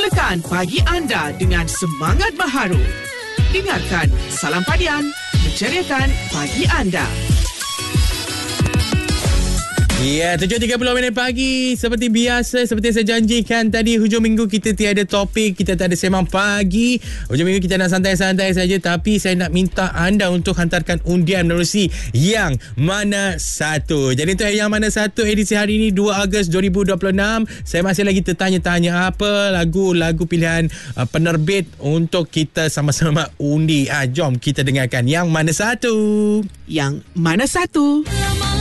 Mulakan pagi anda dengan semangat baharu. Dengarkan Salam Padian, menceriakan pagi anda. Ya, 7.30 pagi. Seperti biasa, seperti saya janjikan tadi, hujung minggu kita tiada topik, kita tak ada sembang pagi. Hujung minggu kita nak santai-santai saja. Tapi saya nak minta anda untuk hantarkan undian menerusi Yang Mana Satu. Jadi untuk Yang Mana Satu edisi hari ini 2 Ogos 2026, saya masih lagi tertanya-tanya apa lagu-lagu pilihan penerbit untuk kita sama-sama undi. Jom kita dengarkan Yang Mana Satu. Yang Mana Satu.